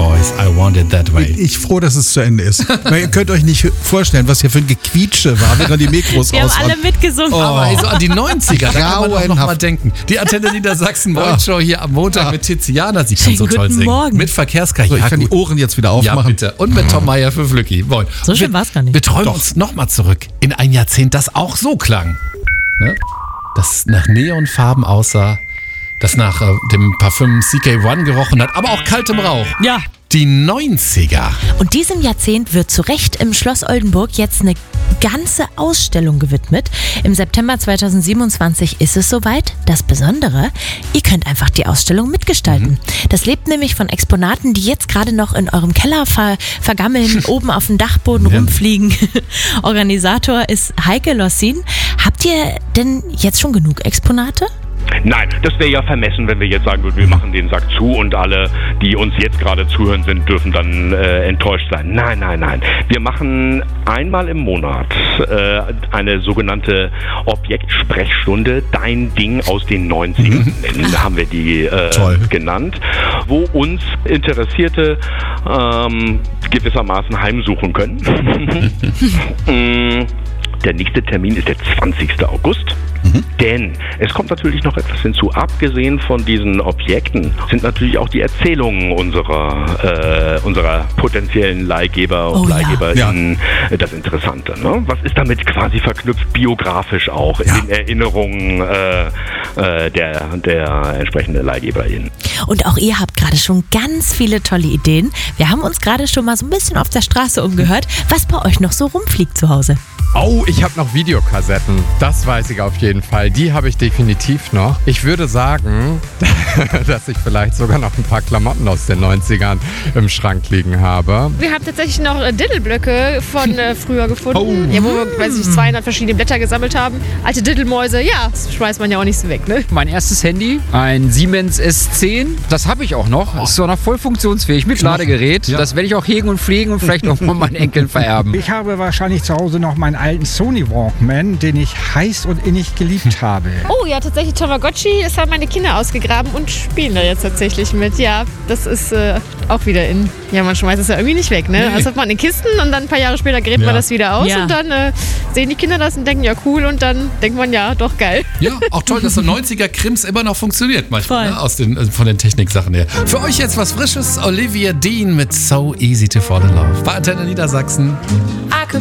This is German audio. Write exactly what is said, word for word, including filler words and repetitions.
voice, I want it that way. Ich, ich froh, dass es zu Ende ist. Weil ihr könnt euch nicht vorstellen, was hier für ein Gequietsche war, wenn die Mikros Wir aus haben waren. alle mitgesungen. Oh. Aber so an die neunziger, da kann man doch noch mal Grauenhaft. denken. Die Antenne Niedersachsen Ja. Morgenshow hier am Montag Ja. mit Tiziana, sie kann Schönen so toll guten singen. Morgen. Mit Verkehrskar. So, ich Ja, kann die gut. Ohren jetzt wieder Ja, aufmachen. bitte. Und mit Tom Meyer für Flücki. Moin. So schön Wir- war's gar nicht. Wir träumen Doch. uns nochmal zurück in ein Jahrzehnt, das auch so klang. Ne? Das nach Neonfarben aussah, das nach äh, dem Parfüm C K eins gerochen hat, aber auch kaltem Rauch. Ja. Die neunziger. Und diesem Jahrzehnt wird zu Recht im Schloss Oldenburg jetzt eine ganze Ausstellung gewidmet. Im September zweitausendsiebenundzwanzig ist es soweit. Das Besondere, ihr könnt einfach die Ausstellung mitgestalten. Das lebt nämlich von Exponaten, die jetzt gerade noch in eurem Keller ver vergammeln, oben auf dem Dachboden Ja. rumfliegen. Organisator ist Heike Lossin. Habt ihr denn jetzt schon genug Exponate? Nein, das wäre ja vermessen, wenn wir jetzt sagen würden, wir machen den Sack zu und alle, die uns jetzt gerade zuhören sind, dürfen dann äh, enttäuscht sein. Nein, nein, nein. Wir machen einmal im Monat äh, eine sogenannte Objektsprechstunde, Dein Ding aus den neunzigern, mhm. haben wir die äh, Toll. genannt, wo uns Interessierte ähm, gewissermaßen heimsuchen können. Mm, Der nächste Termin ist der zwanzigster August. Mhm. Denn es kommt natürlich noch etwas hinzu. Abgesehen von diesen Objekten sind natürlich auch die Erzählungen unserer, äh, unserer potenziellen Leihgeber und Oh ja. Leihgeberinnen äh, das Interessante. Ne? Was ist damit quasi verknüpft, biografisch auch, in Ja. den Erinnerungen äh, äh, der, der entsprechenden Leihgeberinnen. Und auch ihr habt gerade schon ganz viele tolle Ideen. Wir haben uns gerade schon mal so ein bisschen auf der Straße umgehört, was bei euch noch so rumfliegt zu Hause. Oh, ich habe noch Videokassetten. Das weiß ich auf jeden Fall. Die habe ich definitiv noch. Ich würde sagen, dass ich vielleicht sogar noch ein paar Klamotten aus den neunzigern im Schrank liegen habe. Wir haben tatsächlich noch äh, Diddleblöcke von äh, früher gefunden. Oh. Ja, wo wir, weiß ich, zweihundert verschiedene Blätter gesammelt haben. Alte Diddlemäuse, ja, das schmeißt man ja auch nicht so weg, ne? Mein erstes Handy, ein Siemens S zehn. Das habe ich auch noch. Ist zwar noch voll funktionsfähig mit Ladegerät. Ja. Das werde ich auch hegen und pflegen und vielleicht auch mal meinen Enkeln vererben. Ich habe wahrscheinlich zu Hause noch meinen alten Sony Walkman, den ich heiß und innig geliebt habe. Oh ja, tatsächlich Tamagotchi, das haben meine Kinder ausgegraben und spielen da jetzt tatsächlich mit. Ja, das ist äh, auch wieder in. Ja, man schmeißt es ja irgendwie nicht weg, ne? Nee. Das hat man in Kisten und dann ein paar Jahre später gräbt Ja. man das wieder aus Ja. und dann äh, sehen die Kinder das und denken, ja cool, und dann denkt man, ja, doch geil. Ja, auch toll, dass so neunziger-Krims immer noch funktioniert manchmal, Voll. ne? Aus den, äh, von den Techniksachen her. Für euch jetzt was Frisches, Olivia Dean mit So Easy to Fall in Love. Bei Antenne Niedersachsen. I could